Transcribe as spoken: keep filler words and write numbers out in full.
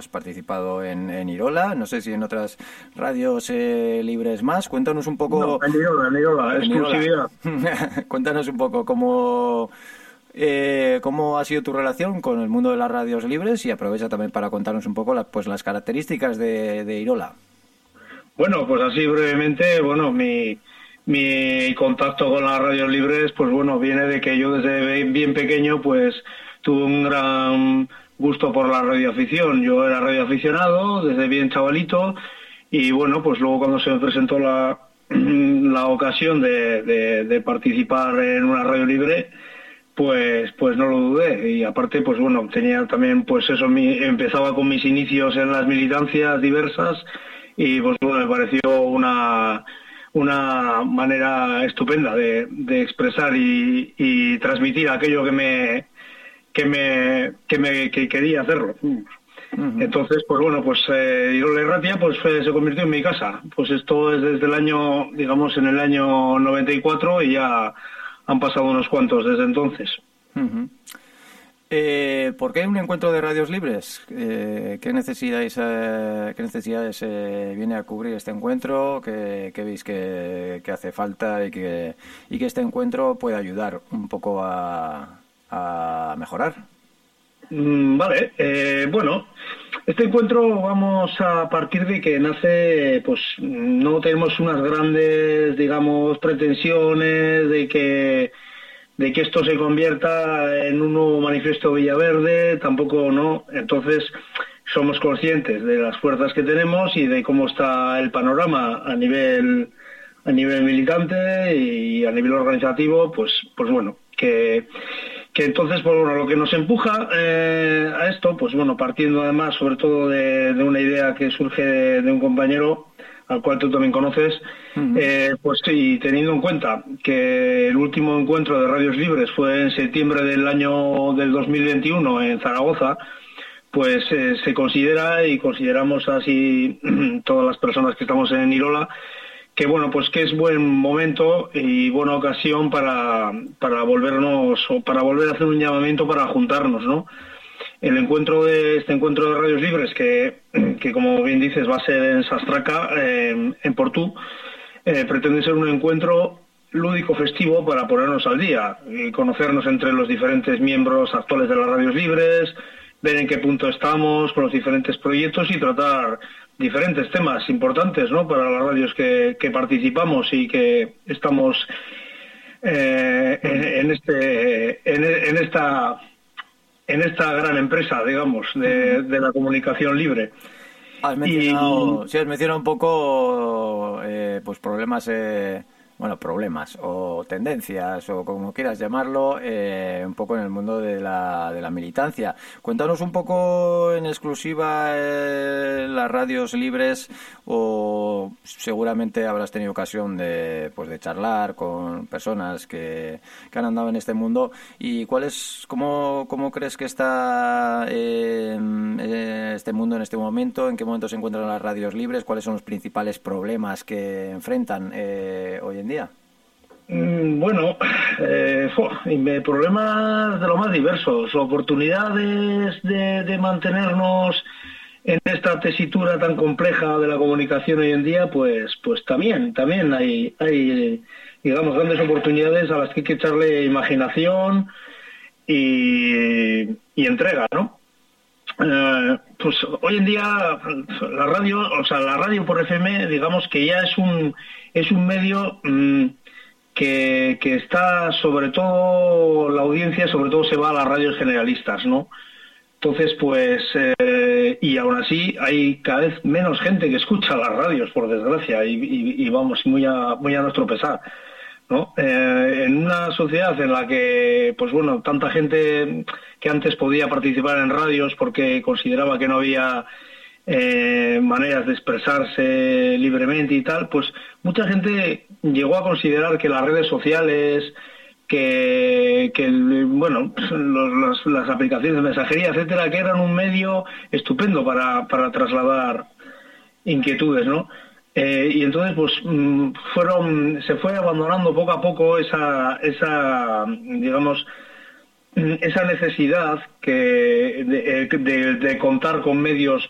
has participado en, en Irola, no sé si en otras radios eh, libres más. Cuéntanos un poco... No, en Irola, en Irola, en exclusividad. Irola. Cuéntanos un poco cómo, eh, cómo ha sido tu relación con el mundo de las radios libres, y aprovecha también para contarnos un poco la, pues las características de, de Irola. Bueno, pues así brevemente, bueno, mi... Mi contacto con las radios libres, pues bueno, viene de que yo desde bien pequeño, pues tuve un gran gusto por la radioafición. Yo era radioaficionado desde bien chavalito, y bueno, pues luego cuando se me presentó la, la ocasión de, de, de participar en una radio libre, pues pues no lo dudé. Y aparte, pues bueno, tenía también, pues eso, mi, empezaba con mis inicios en las militancias diversas, y pues bueno, me pareció una... una manera estupenda de, de expresar y, y transmitir aquello que me que me que me que quería hacerlo. Uh-huh. Entonces, pues bueno, pues eh, Irola Irratia pues fue, se convirtió en mi casa. Pues esto es desde el año, digamos, en el año noventa y cuatro, y ya han pasado unos cuantos desde entonces. Uh-huh. Eh, ¿Por qué un encuentro de radios libres? Eh, ¿Qué necesidades, eh, qué necesidades eh, viene a cubrir este encuentro? ¿Qué, qué veis que, que hace falta y que, y que este encuentro puede ayudar un poco a, a mejorar? Mm, vale, eh, bueno, este encuentro vamos a partir de que nace, pues no tenemos unas grandes, digamos, pretensiones de que de que esto se convierta en un nuevo manifiesto Villaverde, tampoco no. Entonces somos conscientes de las fuerzas que tenemos y de cómo está el panorama a nivel a nivel militante y a nivel organizativo, pues pues bueno, que que entonces, pues bueno, lo que nos empuja eh, a esto, pues bueno, partiendo además sobre todo de, de una idea que surge de, de un compañero al cual tú también conoces, uh-huh. eh, pues y teniendo en cuenta que el último encuentro de radios libres fue en septiembre del año del dos mil veintiuno en Zaragoza, pues eh, se considera, y consideramos así todas las personas que estamos en Irola, que bueno, pues que es buen momento y buena ocasión para, para volvernos, o para volver a hacer un llamamiento para juntarnos, ¿no? El encuentro de este encuentro de radios libres, que, que como bien dices va a ser en Sastraca, eh, en Portú, eh, pretende ser un encuentro lúdico festivo para ponernos al día y conocernos entre los diferentes miembros actuales de las radios libres, ver en qué punto estamos con los diferentes proyectos y tratar diferentes temas importantes, ¿no?, para las radios que, que participamos y que estamos eh, en, en este en, en esta en esta gran empresa, digamos, de, de la comunicación libre. Has mencionado, y, sí, has mencionado un poco eh, pues problemas, eh, bueno, problemas o tendencias o como quieras llamarlo, eh, un poco en el mundo de la, de la militancia. Cuéntanos un poco en exclusiva eh, las radios libres, o seguramente habrás tenido ocasión de, pues, de charlar con personas que, que han andado en este mundo. ¿Y cuál es, cómo, cómo crees que está eh, este mundo en este momento? ¿En qué momento se encuentran las radios libres? ¿Cuáles son los principales problemas que enfrentan eh, hoy en día? Bueno, eh, problemas de lo más diversos, oportunidades de, de mantenernos en esta tesitura tan compleja de la comunicación hoy en día, pues pues también también hay hay digamos grandes oportunidades a las que hay que echarle imaginación y, y entrega, ¿no? Eh, pues hoy en día la radio, o sea, la radio por F M, digamos que ya es un es un medio mmm, que, que está, sobre todo, la audiencia sobre todo se va a las radios generalistas, ¿no? Entonces, pues, eh, y aún así hay cada vez menos gente que escucha las radios, por desgracia, y, y, y vamos, muy a, muy a nuestro pesar, ¿no? Eh, en una sociedad en la que, pues bueno, tanta gente que antes podía participar en radios porque consideraba que no había eh, maneras de expresarse libremente y tal, pues mucha gente llegó a considerar que las redes sociales, que, que bueno, los, los, las aplicaciones de mensajería, etcétera, que eran un medio estupendo para, para trasladar inquietudes, ¿no? Eh, y entonces, pues, fueron, se fue abandonando poco a poco esa, esa, digamos, esa necesidad que de, de, de contar con medios